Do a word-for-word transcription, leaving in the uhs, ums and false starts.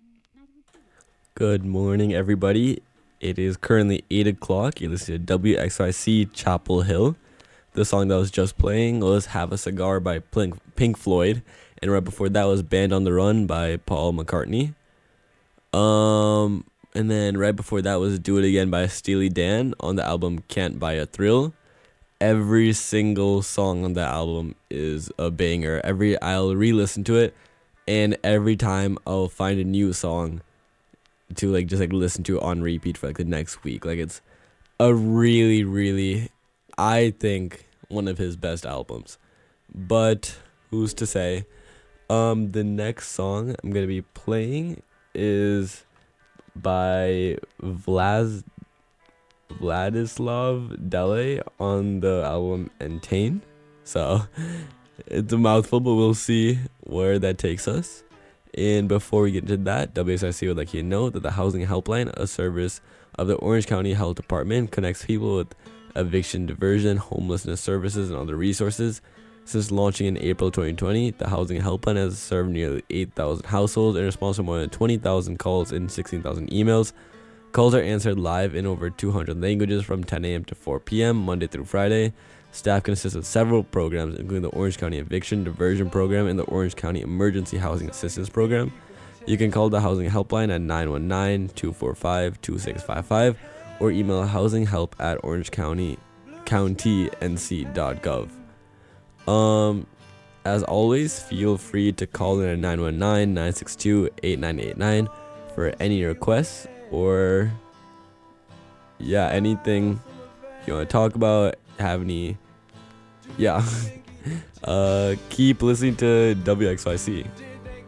Good morning, everybody. It is currently eight o'clock. You listen to W X Y C Chapel Hill. The song that was just playing was Have a Cigar by Pink Pink Floyd. And right before that was Band on the Run by Paul McCartney. Um, and then right before that was Do It Again by Steely Dan on the album Can't Buy a Thrill. Every single song on that album is a banger. Every I'll re-listen to it, and every time I'll find a new song to like just like listen to on repeat for like the next week. Like it's a really, really, I think one of his best albums. But who's to say? Um, the next song I'm gonna be playing is by Vlas Vladislav Dele on the album Entain. So it's a mouthful, but we'll see where that takes us. And before we get into that, W S I C would like you to know that the Housing Helpline, a service of the Orange County Health Department, connects people with eviction diversion, homelessness services, and other resources. Since launching in April twenty twenty, the Housing Helpline has served nearly eight thousand households and responds to more than twenty thousand calls and sixteen thousand emails. Calls are answered live in over two hundred languages from ten a.m. to four p.m. Monday through Friday. Staff consists of several programs, including the Orange County Eviction Diversion Program and the Orange County Emergency Housing Assistance Program. You can call the Housing Helpline at nine one nine, two four five, two six five five or email housinghelp at orangecounty county n c dot gov. Um, as always, feel free to call in at nine one nine, nine six two, eight nine eight nine for any requests or, yeah, anything you want to talk about, have any, yeah. uh, keep listening to W X Y C.